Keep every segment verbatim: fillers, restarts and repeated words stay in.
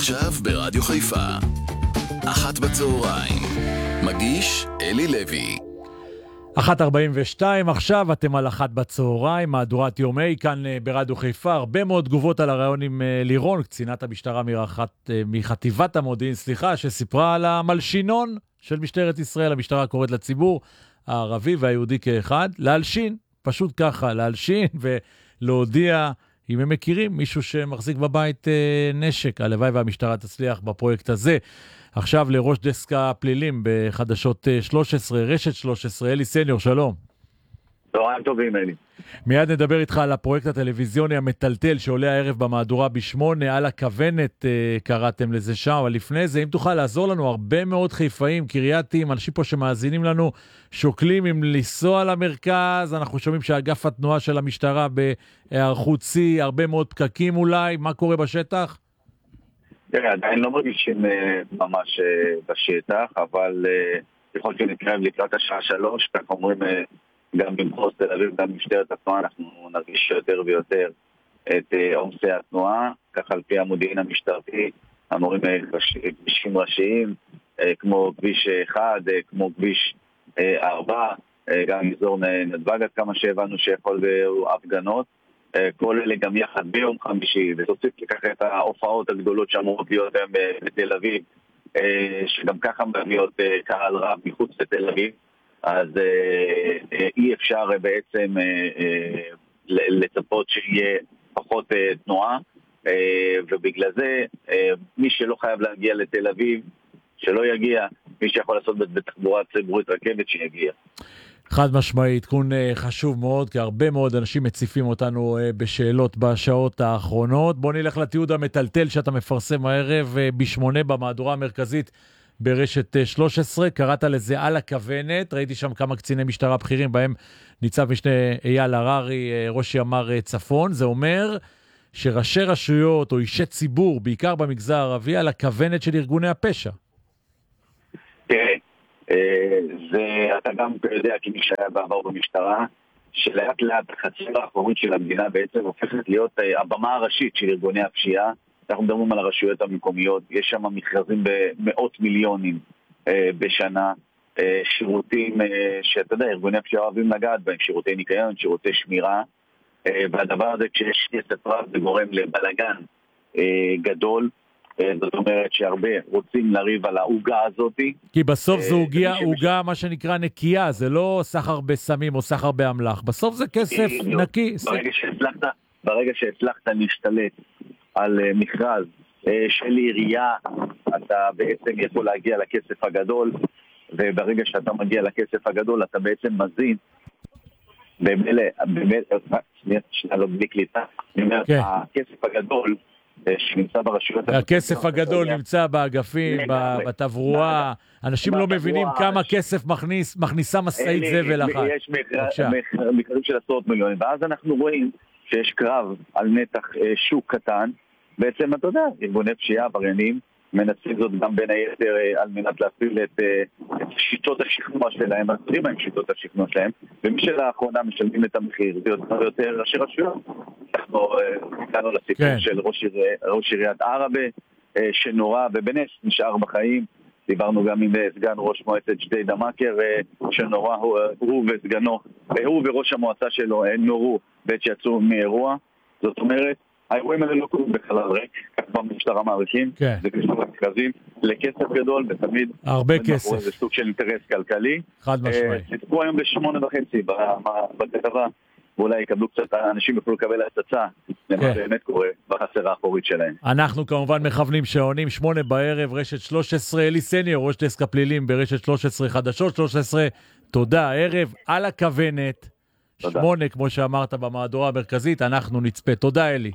עכשיו ברדיו חיפה, אחת בצהריים. מגיש אלי לוי. אחת ארבעים ושתיים, עכשיו אתם על אחת בצהריים, מהדורת יום A כאן ברדיו חיפה. הרבה מאוד תגובות על הרעיון עם לירון, קצינת המשטרה מרחת, מחטיבת המודיעין, סליחה, שסיפרה על המלשינון של משטרת ישראל. המשטרה קוראת לציבור הערבי והיהודי כאחד להלשין, פשוט ככה, להלשין ולהודיע אם הם מכירים מישהו שמחזיק בבית אה, נשק. הלוואי והמשטרה תצליח בפרויקט הזה. עכשיו לראש דסק הפלילים בחדשות שלוש עשרה, רשת שלוש עשרה, אלי סניור, שלום. צהריים טובים, אלי. מיד נדבר איתך על הפרויקט הטלוויזיוני המטלטל שעולה הערב במהדורה בשמונה, על הכוונת אה, קראתם לזה שם, אבל לפני זה, אם תוכל לעזור לנו, הרבה מאוד חיפאים, קרייתים, אנשים פה שמאזינים לנו, שוקלים אם לנסוע למרכז, אנחנו שומעים שאגף התנועה של המשטרה בהיערכות צי, הרבה מאוד פקקים אולי, מה קורה בשטח? תראה, עדיין לא מרגישים ממש בשטח, אבל יכול להיות שנתקרב לקראת השעה שלוש, כך אומרים גם במחוז תל אביב, גם במשטרת התנועה, אנחנו נרגיש יותר ויותר את עומסי התנועה, כך על פי המודיעין המשטרתי, אמורים כבישים ראשיים, כמו כביש אחד, כמו כביש ארבע, גם אזור נתב"ג, עד כמה שהבנו שיכול בהפגנות, כל אלה גם יחד ביום חמישי, ותוסיף לכך את ההופעות הגדולות שאמורות להיות היום בתל אביב, שגם ככה מביאות קהל רב מחוץ לתל אביב, אז אי אפשר בעצם לצפות שיהיה פחות תנועה, ובגלל זה מי שלא חייב להגיע לתל אביב, שלא יגיע, מי שיכול לעשות בתחבורה ציבורית רכבת שיגיע. חד משמעית, עדכון חשוב מאוד, כי הרבה מאוד אנשים מציפים אותנו בשאלות בשעות האחרונות. בוא נלך לתיעוד המטלטל שאתה מפרסם הערב בשמונה במהדורה המרכזית ברשת שלוש עשרה. קראת לזה על הכוונת, ראיתי שם כמה קציני משטרה בכירים, בהם ניצב משנה אייל הררי, ראש ימ"ר צפון. זה אומר שראשי רשויות או אישי ציבור, בעיקר במגזר הערבי, על הכוונת של ארגוני הפשע. תראה, זה, אתה גם יודע, כמי שהיה בעבר במשטרה, שלאט לאט החצר האחורית של המדינה בעצם הופכת להיות הבמה הראשית של ארגוני הפשיעה. אנחנו מדברים על הרשויות המקומיות, יש שם מכרזים במאות מיליונים בשנה, שירותים שאתה יודע, ארגוני הפשיעה אוהבים לגעת בהם, שירותי ניקיון, שירותי שמירה, והדבר הזה כשיש כסף רב זה גורם לבלגן גדול. זאת אומרת שהרבה רוצים לריב על העוגה הזאת. כי בסוף זו עוגה, מה שנקרא נקייה, זה לא סחר בסמים או סחר באמל"ח. בסוף זה כסף נקי. ברגע שהצלחת להשתלט על מכרז של עירייה, אתה בעצם יכול להגיע לכסף הגדול, וברגע שאתה מגיע לכסף הגדול, אתה בעצם מזין. באמת, שנייה לא בלי קליטה. אני אומר, הכסף הגדול, שנמצא ברשויות... הכסף הגדול נמצא באגפים, בתברואה. אנשים לא מבינים כמה כסף מכניסה משאית זבל אחת. יש מכרזים של עשרות מיליונים, ואז אנחנו רואים שיש קרב על נתח שוק קטן. בעצם, אתה יודע, ארגוני פשיעה, עבריינים, מנצלים זאת גם בין היתר על מנת להפעיל את שיטות השכנוע שלהם, מעצרים מהם שיטות השכנוע שלהם, ומי שלאחרונה משלמים את המחיר, זה יותר ויותר ראשי רשויות. אנחנו הגענו לסיפור של ראש עיריית ערבה, שנורא ובנס נשאר בחיים. דיברנו גם עם סגן ראש מועצת ג'דיידה-מכר, שנורא הוא וסגנו, הוא וראש המועצה שלו נורו בעת שיצאו מאירוע. זאת אומרת, האירועים האלה לא קורים בחלל ריק, כך במשטרה מעריכים, זה קשור למכרזים, לכסף גדול, ותמיד הרבה כסף. זה סוג של אינטרס כלכלי. חד משמעי. סיפקו היום בשמונה וחצי בכתבה, ואולי יקבלו קצת, אנשים יוכלו לקבל הצצה, למה באמת קורה בחצר האחורית שלהם. אנחנו כמובן מכוונים שעונים, שמונה בערב, רשת שלוש עשרה, אלי סניור, ראש דסק הפלילים ברשת שלוש עשרה, חדשות שלוש עשרה, תודה, ערב על הכוונת, שמונה, כמו שאמרת במהדורה המרכזית, אנחנו נצפה. תודה, אלי.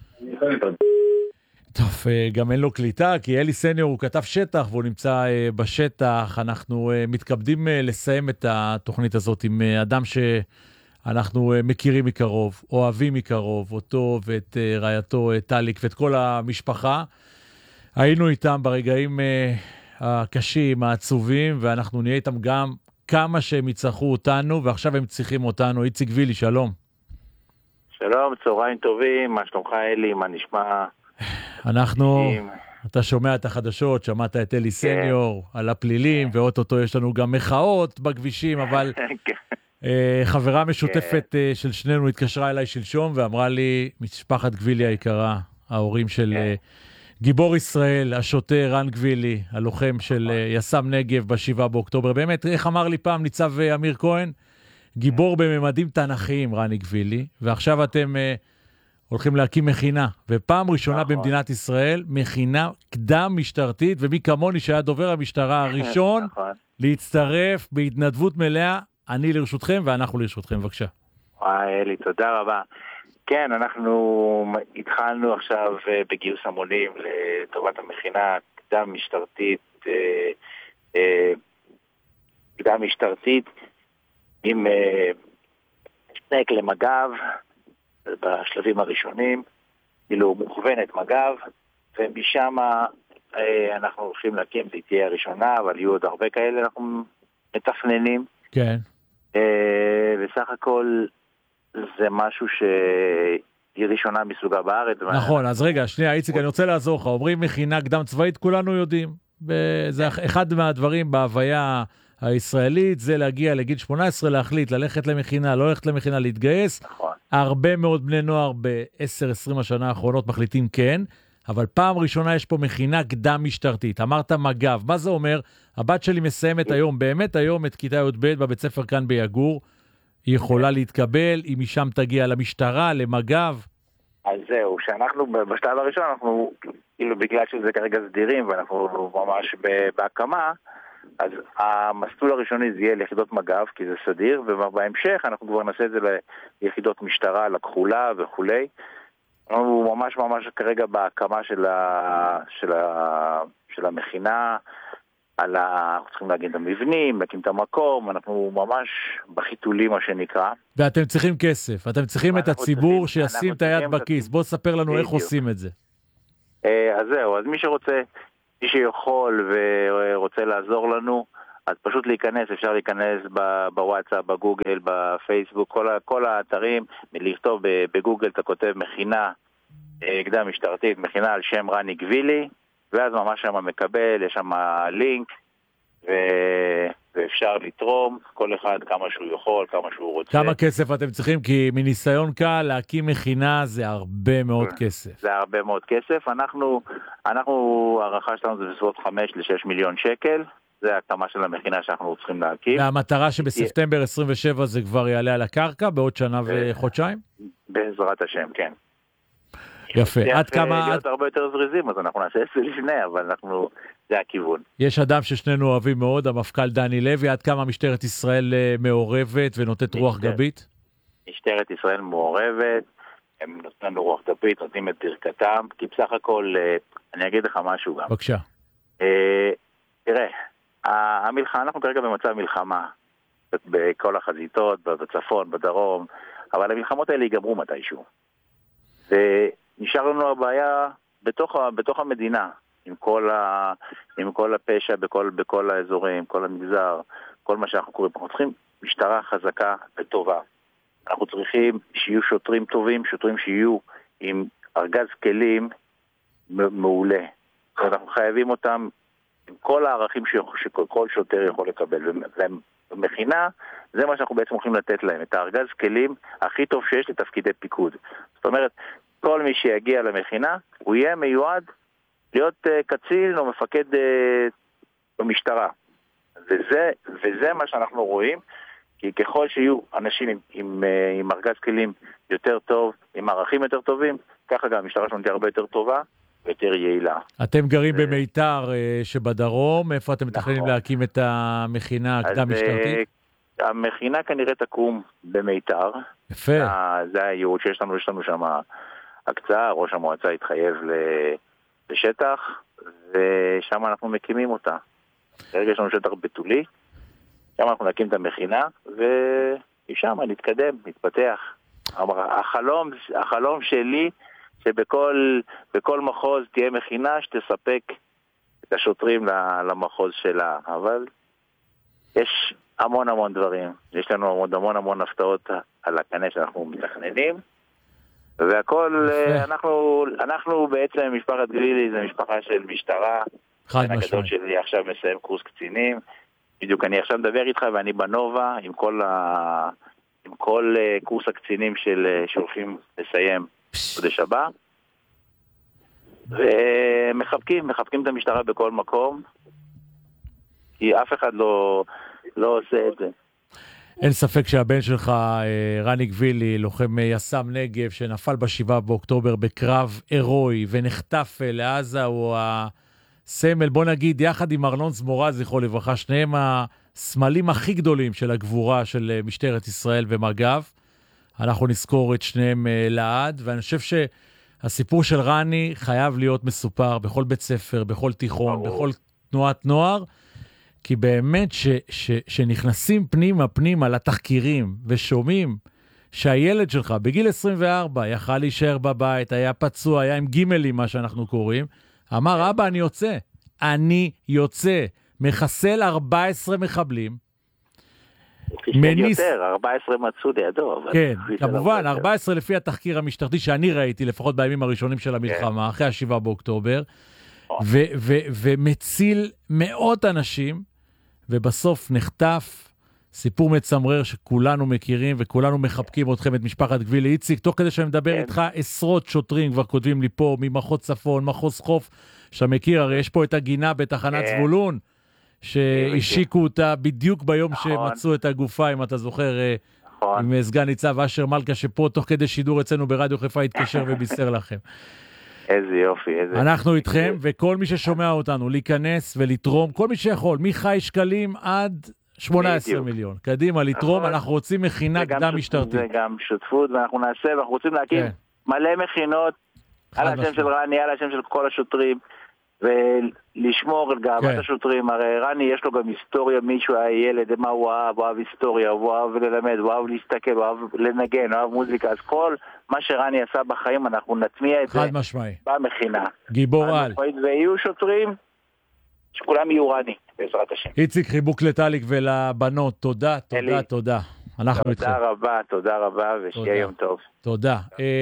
טוב, גם אין לו קליטה, כי אלי סניור הוא כתב שטח והוא נמצא בשטח. אנחנו מתכבדים לסיים את התוכנית הזאת עם אדם שאנחנו מכירים מקרוב, אוהבים מקרוב, אותו ואת רעייתו טליק ואת כל המשפחה. היינו איתם ברגעים הקשים, העצובים, ואנחנו נהיה איתם גם כמה שהם יצטרכו אותנו, ועכשיו הם צריכים אותנו. איציק וילי, שלום. שלום, צהריים טובים, מה שלומך אלי, מה נשמע? אנחנו אתה שומע את החדשות, שמעת את אלי סניור על הפלילים, ואוטוטו יש לנו גם מחאות בכבישים, אבל חברה משותפת של שנינו התקשרה אליי שלשום, ואמרה לי, משפחת גבילי היקרה, ההורים של גיבור ישראל, השוטר רן גבילי, הלוחם של יס"מ נגב בשבעה באוקטובר, באמת, איך אמר לי פעם ניצב אמיר כהן, גיבור בממדים תנכיים, רני גבילי, ועכשיו אתם הולכים להקים מכינה, ופעם ראשונה במדינת ישראל, מכינה קדם משטרתית, ומי כמוני שהיה דובר המשטרה הראשון, להצטרף בהתנדבות מלאה, אני לרשותכם ואנחנו לרשותכם, בבקשה. וואי, אלי, תודה רבה. כן, אנחנו התחלנו עכשיו בגיוס המונים לטובת המכינה קדם משטרתית, קדם משטרתית עם סטייק למג"ב בשלבים הראשונים, כאילו מוכוונת מג"ב, ומשם אנחנו הולכים להקים, זה תהיה הראשונה, אבל יהיו עוד הרבה כאלה, אנחנו מתכננים. כן. בסך הכל זה משהו שהיא ראשונה מסוגה בארץ. נכון, אז רגע, שנייה, איציק, אני רוצה לעזור לך. אומרים מכינה קדם צבאית, כולנו יודעים. זה אחד מהדברים בהוויה הישראלית, זה להגיע לגיל שמונה עשרה, להחליט, ללכת למכינה, לא ללכת למכינה, להתגייס. נכון. הרבה מאוד בני נוער ב-עשר עשרים השנה האחרונות מחליטים כן, אבל פעם ראשונה יש פה מכינה קדם משטרתית. אמרת מג"ב, מה זה אומר? הבת שלי מסיימת היום, באמת היום את כיתה י"ב בבית ספר כאן ביגור, היא יכולה להתקבל, היא משם תגיע למשטרה, למג"ב. אז זהו, שאנחנו בשלב הראשון, אנחנו, כאילו בגלל שזה כרגע סדירים, ואנחנו ממש בהקמה, אז המסלול הראשוני זה יהיה ליחידות מג"ב, כי זה סדיר, ובהמשך אנחנו כבר נעשה את זה ליחידות משטרה, לכחולה וכולי. אנחנו ממש ממש כרגע בהקמה של, ה, של, ה, של המכינה, על ה... אנחנו צריכים להגיד את המבנים, להקים את המקום, אנחנו ממש בחיתולים מה שנקרא. ואתם צריכים כסף, אתם צריכים את הציבור צריכים, שישים את היד בכיס. בוא ספר לנו איך עושים את זה. אז זהו, אז מי שרוצה, מי שיכול ורוצה לעזור לנו, אז פשוט להיכנס, אפשר להיכנס בוואטסאפ, בגוגל, בפייסבוק, כל, כל האתרים, לכתוב בגוגל, אתה כותב מכינה קדם משטרתית, מכינה על שם רני גבילי, ואז ממש שם מקבל, יש שם לינק, ו... ואפשר לתרום, כל אחד כמה שהוא יכול, כמה שהוא רוצה. כמה כסף אתם צריכים? כי מניסיון קל, להקים מכינה זה הרבה מאוד כסף. זה הרבה מאוד כסף. אנחנו, אנחנו, הערכה שלנו זה בסביבות חמש לשש מיליון שקל. זה הקמה של המכינה שאנחנו צריכים להקים. והמטרה שבספטמבר עשרים ושבע זה כבר יעלה על הקרקע, בעוד שנה וחודשיים? בעזרת השם, כן. יפה. עד כמה... להיות הרבה יותר זריזים, אז אנחנו נעשה את זה לפני, אבל אנחנו... זה הכיוון. יש אדם ששנינו אוהבים מאוד, המפכ"ל דני לוי, עד כמה משטרת ישראל מעורבת ונותנת רוח גבית? משטרת ישראל מעורבת, הם נותנים רוח גבית, נותנים את ברכתם, כי בסך הכל, אני אגיד לך משהו גם. בבקשה. תראה, המלחמה, אנחנו כרגע במצב מלחמה, בכל החזיתות, בצפון, בדרום, אבל המלחמות האלה ייגמרו מתישהו. ונשאר לנו הבעיה בתוך, בתוך המדינה, עם כל, ה, עם כל הפשע בכל, בכל האזורים, כל המגזר, כל מה שאנחנו קוראים. אנחנו צריכים משטרה חזקה וטובה. אנחנו צריכים שיהיו שוטרים טובים, שוטרים שיהיו עם ארגז כלים מעולה. אנחנו חייבים אותם עם כל הערכים שכל שוטר יכול לקבל. ומכינה, זה מה שאנחנו בעצם הולכים לתת להם, את הארגז כלים הכי טוב שיש לתפקידי פיקוד. זאת אומרת, כל מי שיגיע למכינה, הוא יהיה מיועד להיות uh, קצין או מפקד uh, במשטרה. וזה, וזה מה שאנחנו רואים, כי ככל שיהיו אנשים עם, עם, uh, עם ארגז כלים יותר טוב, עם ערכים יותר טובים, ככה גם המשטרה שלנו תהיה הרבה יותר טובה ויותר יעילה. אתם גרים ו... במיתר uh, שבדרום, איפה אתם מתכננים נכון. להקים את המכינה הקדם משטרתית? Uh, המכינה כנראה תקום במיתר. יפה. Uh, זה הייעוד שיש לנו, יש לנו שם הקצאה, ראש המועצה התחייב ל... בשטח, ושם אנחנו מקימים אותה. כרגע יש לנו שטח בתולי, שם אנחנו נקים את המכינה, ומשם נתקדם, נתפתח. החלום, החלום שלי, שבכל בכל מחוז תהיה מכינה שתספק את השוטרים למחוז שלה, אבל יש המון המון דברים. יש לנו המון המון המון הפתעות על הקנה שאנחנו מתכננים, והכל, אנחנו, אנחנו בעצם, משפחת גלילי, זה משפחה של משטרה. חד משמעית. הגדול שלי עכשיו מסיים קורס קצינים. בדיוק, אני עכשיו מדבר איתך ואני בנובה עם כל, ה... עם כל קורס הקצינים של... שהולכים לסיים חודש הבא. ומחבקים, מחבקים את המשטרה בכל מקום. כי אף אחד לא, לא עושה את זה. אין ספק שהבן שלך, רני גבילי, לוחם יס"מ נגב, שנפל בשבעה באוקטובר בקרב הירואי ונחטף לעזה, הוא הסמל, בוא נגיד, יחד עם ארנון זמורה, זכרו לברכה, שניהם הסמלים הכי גדולים של הגבורה של משטרת ישראל ומג"ב. אנחנו נזכור את שניהם לעד, ואני חושב שהסיפור של רני חייב להיות מסופר בכל בית ספר, בכל תיכון, בכל תנועת נוער, כי באמת ש, ש, שנכנסים פנימה פנימה לתחקירים ושומעים שהילד שלך בגיל עשרים וארבע יכל להישאר בבית, היה פצוע, היה עם גימלים, מה שאנחנו קוראים, אמר, אבא, אני יוצא. אני יוצא. מחסל ארבעה עשר מחבלים. מניס... יותר, ארבע עשרה מצאו לידו. כן, כמובן, ארבע עשרה לפי התחקיר המשטרתי שאני ראיתי, לפחות בימים הראשונים של המלחמה, אחרי השבעה באוקטובר, ו- ו- ומציל מאות אנשים, ובסוף נחטף. סיפור מצמרר שכולנו מכירים, וכולנו מחבקים אתכם, את משפחת גבילי. איציק, תוך כדי שאני מדבר איתך, עשרות שוטרים כבר כותבים לי פה, ממחוז צפון, מחוז חוף, שאתה מכיר, הרי יש פה את הגינה בתחנת זבולון, שהשיקו אותה בדיוק ביום שמצאו את הגופה, אם אתה זוכר, עם סגן ניצב אשר מלכה, שפה תוך כדי שידור אצלנו ברדיו חיפה התקשר ובישר לכם. איזה יופי, איזה... אנחנו איתכם, וכל מי ששומע אותנו, להיכנס ולתרום, כל מי שיכול, מחי שקלים עד שמונה עשרה מיליון. קדימה, לתרום, אנחנו רוצים מכינה קדם משטרתית. זה גם שותפות, ואנחנו נעשה, ואנחנו רוצים להקים מלא מכינות, על השם של רני, על השם של כל השוטרים, ולשמור על גאוות השוטרים. הרי רני יש לו גם היסטוריה, מישהו היה ילד, מה הוא אהב, הוא אהב היסטוריה, הוא אהב ללמד, הוא אהב להסתכל, הוא אהב לנגן, הוא אהב מוזיקה, אז כל מה שרני עשה בחיים, אנחנו נטמיע את זה במכינה. גיבור על. ויהיו שוטרים שכולם יהיו רני, בעזרת השם. איציק, חיבוק לטליק ולבנות, תודה, תודה, תודה. אנחנו איתכם. תודה רבה, תודה רבה, ושיהיה יום טוב. תודה.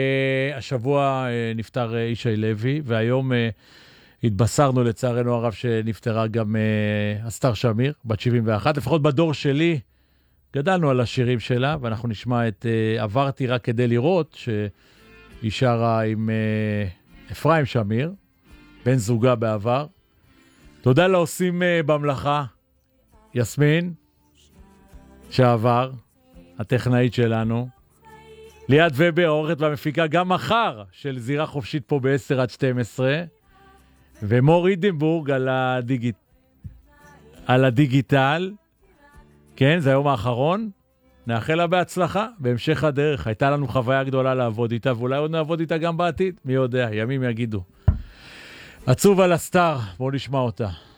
השבוע נפטר ישי לוי, והיום התבשרנו לצערנו הרב שנפטרה גם אסתר שמיר, בת שבעים ואחת, לפחות בדור שלי, גדלנו על השירים שלה, ואנחנו נשמע את עברתי רק כדי לראות, שהיא שרה עם אפרים שמיר, בן זוגה בעבר. תודה לעושים במלאכה, יסמין, שעבר, הטכנאית שלנו, ליאת ובר, העורכת והמפיקה, גם מחר של זירה חופשית פה ב-עשר עד שתים עשרה, ומור הידנבורג על, הדיגיט... על הדיגיטל. כן, זה היום האחרון. נאחל לה בהצלחה בהמשך הדרך. הייתה לנו חוויה גדולה לעבוד איתה, ואולי עוד נעבוד איתה גם בעתיד. מי יודע, ימים יגידו. עצוב על הסטאר, בואו נשמע אותה.